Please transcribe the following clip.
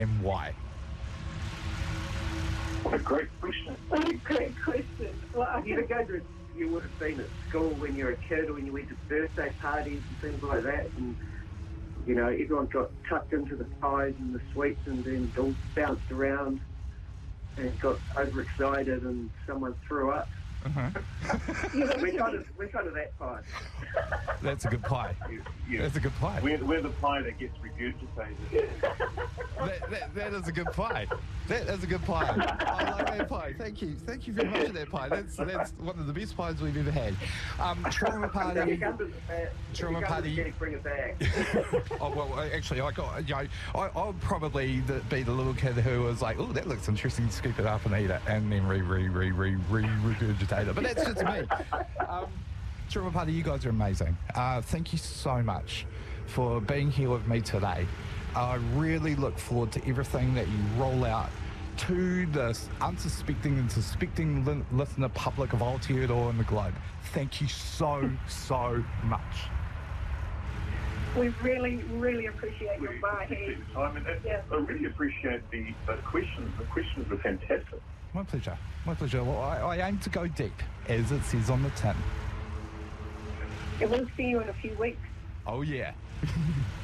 and why? What a great question. What a great question. Well, You guys you would have been at school when you were a kid, or when you went to birthday parties and things like that, and everyone got tucked into the pies and the sweets, and then all bounced around and got overexcited, and someone threw up. We're kind of that pie. That's a good pie. Yeah. That's a good pie. We're the pie that gets regurgitated. That is a good pie. That is a good pie. I like that pie. Thank you. Thank you very much for that pie. That's one of the best pies we've ever had. Trauma party. Trauma party. Bring it back. Oh well, actually, I would probably be the little kid who was like, "Oh, that looks interesting." Scoop it up and eat it, and then regurgitate it. But that's just me. Trauma party, you guys are amazing. Thank you so much for being here with me today. I really look forward to everything that you roll out to this unsuspecting and suspecting listener public of Aotearoa and the globe. Thank you so much. we really, really appreciate your Appreciate the time, and I really appreciate the questions. The questions were fantastic. My pleasure. My pleasure. Well, I aim to go deep, as it says on the tin. We'll see you in a few weeks. Oh, yeah.